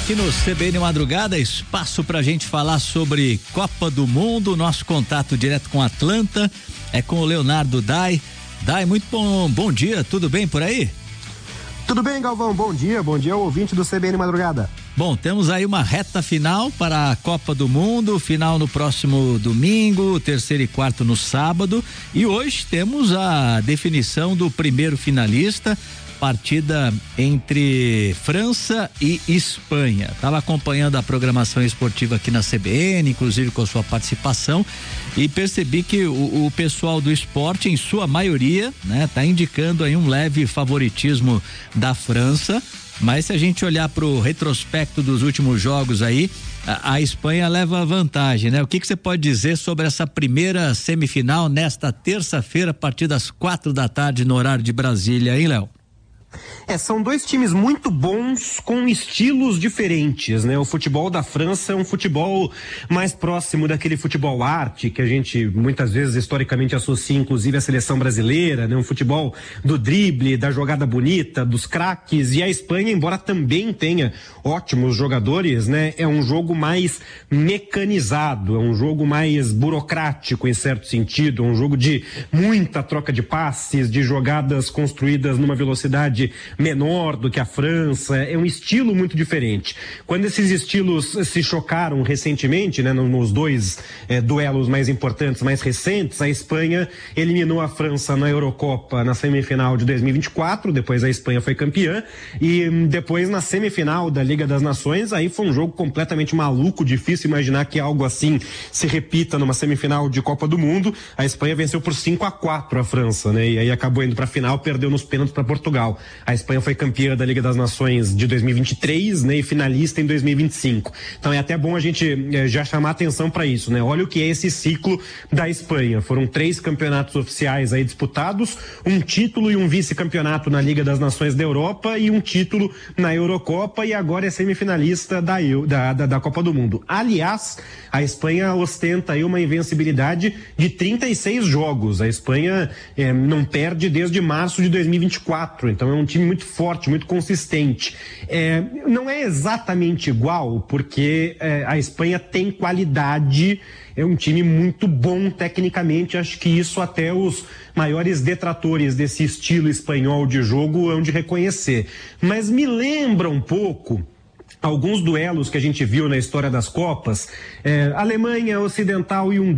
aqui no CBN Madrugada, espaço pra gente falar sobre Copa do Mundo. Nosso contato direto com Atlanta é com o Leonardo Dai. Dai, muito bom dia, tudo bem por aí? Tudo bem, Galvão, bom dia ao ouvinte do CBN Madrugada. Bom, temos aí uma reta final para a Copa do Mundo, final no próximo domingo, terceiro e quarto no sábado, e hoje temos a definição do primeiro finalista, partida entre França e Espanha. Estava acompanhando a programação esportiva aqui na CBN, inclusive com a sua participação, e percebi que o pessoal do esporte, em sua maioria, né, tá indicando aí um leve favoritismo da França, mas se a gente olhar para o retrospecto dos últimos jogos aí, a Espanha leva vantagem, né? O que você pode dizer sobre essa primeira semifinal nesta terça-feira, a partir das 4h no horário de Brasília, hein, Léo? São dois times muito bons com estilos diferentes, né? O futebol da França é um futebol mais próximo daquele futebol arte que a gente muitas vezes historicamente associa inclusive à seleção brasileira, né? Um futebol do drible, da jogada bonita, dos craques, e a Espanha, embora também tenha ótimos jogadores, né? É um jogo mais mecanizado, é um jogo mais burocrático em certo sentido, é um jogo de muita troca de passes, de jogadas construídas numa velocidade menor do que a França, é um estilo muito diferente. Quando esses estilos se chocaram recentemente, né, nos dois duelos mais importantes, mais recentes, a Espanha eliminou a França na Eurocopa na semifinal de 2024, depois a Espanha foi campeã, e depois na semifinal da Liga das Nações, aí foi um jogo completamente maluco, difícil imaginar que algo assim se repita numa semifinal de Copa do Mundo. A Espanha venceu por 5-4 a França, né, e aí acabou indo pra final, perdeu nos pênaltis para Portugal. A Espanha foi campeã da Liga das Nações de 2023, né, e finalista em 2025. Então é até bom a gente já chamar atenção para isso, né? Olha o que é esse ciclo da Espanha. Foram 3 campeonatos oficiais aí disputados, um título e um vice-campeonato na Liga das Nações da Europa e um título na Eurocopa, e agora é semifinalista da Copa do Mundo. Aliás, a Espanha ostenta aí uma invencibilidade de 36 jogos. A Espanha não perde desde março de 2024, então é um time muito forte, muito consistente. Não é exatamente igual, porque a Espanha tem qualidade, é um time muito bom tecnicamente. Acho que isso até os maiores detratores desse estilo espanhol de jogo hão de reconhecer. Mas me lembra um pouco alguns duelos que a gente viu na história das Copas, Alemanha Ocidental e Hungria.